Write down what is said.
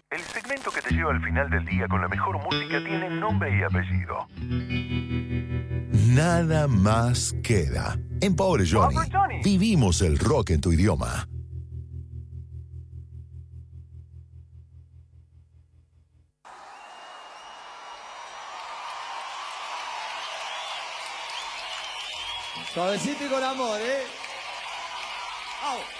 El segmento que te lleva al final del día con la mejor música tiene nombre y apellido. Nada más queda. En Pobre Johnny, Pobre Johnny. vivimos el rock en tu idioma. Suavecito y con amor, ¿eh? ¡Au!